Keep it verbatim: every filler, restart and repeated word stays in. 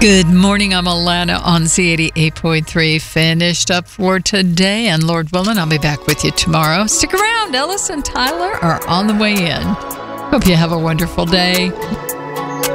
Good morning. I'm Alana on Z eighty-eight point three. Finished up for today, and Lord willing, I'll be back with you tomorrow. Stick around. Ellis and Tyler are on the way in. Hope you have a wonderful day.